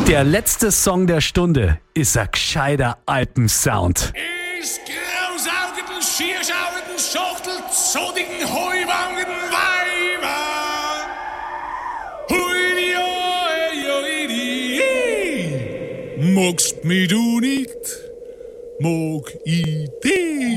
Der letzte Song der Stunde ist ein gescheiter Alpensound. Ist grausaugenden, schierschaugenden, schachtelzodigen, heuwangen Weiber. Hui, magst mich du nicht, mag ich dich.